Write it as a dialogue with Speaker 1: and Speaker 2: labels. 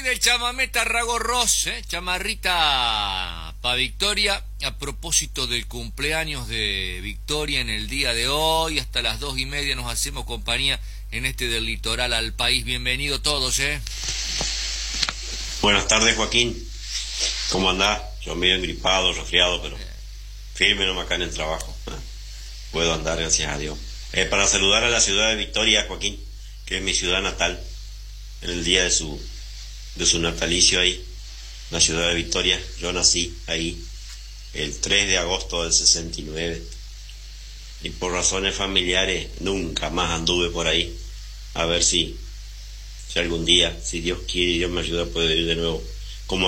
Speaker 1: del chamamé Tarrago Ross, chamarrita pa' Victoria, a propósito del cumpleaños de Victoria en el día de hoy, hasta las 2:30 nos hacemos compañía en este del litoral al país. Bienvenido todos,
Speaker 2: Buenas tardes, Joaquín. ¿Cómo andás? Yo medio engripado, resfriado, pero firme nomás acá en el trabajo. Puedo andar, gracias a Dios. Para saludar a la ciudad de Victoria, Joaquín, que es mi ciudad natal, en el día de su natalicio ahí, la ciudad de Victoria. Yo nací ahí el 3 de agosto del 69 y por razones familiares nunca más anduve por ahí. A ver si algún día, si Dios quiere y Dios me ayuda, puedo ir de nuevo